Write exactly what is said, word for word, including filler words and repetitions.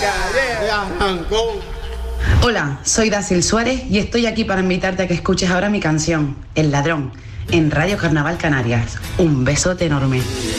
calle arrancó. Hola, soy Dacil Suárez y estoy aquí para invitarte a que escuches ahora mi canción, El Ladrón, en Radio Carnaval Canarias. Un besote enorme.